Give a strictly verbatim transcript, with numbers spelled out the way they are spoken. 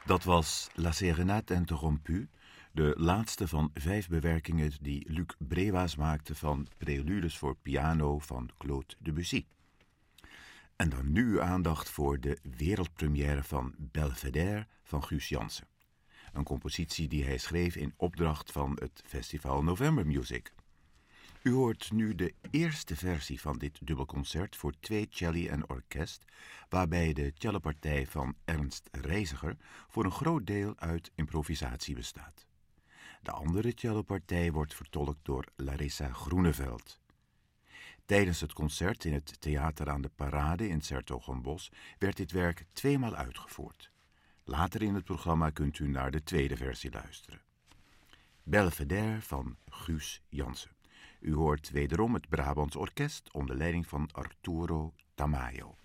Dat was La Sérénade Interrompue, de laatste van vijf bewerkingen die Luc Brewaas maakte van Preludes voor piano van Claude Debussy. En dan nu aandacht voor de wereldpremière van Belvédère van Guus Jansen. Een compositie die hij schreef in opdracht van het festival November Music. U hoort nu de eerste versie van dit dubbelconcert voor twee celli en orkest, waarbij de cellopartij van Ernst Reiziger voor een groot deel uit improvisatie bestaat. De andere cellopartij wordt vertolkt door Larissa Groeneveld. Tijdens het concert in het Theater aan de Parade in 's-Hertogenbosch werd dit werk tweemaal uitgevoerd. Later in het programma kunt u naar de tweede versie luisteren. Belvédère van Guus Jansen. U hoort wederom het Brabants Orkest onder leiding van Arturo Tamayo.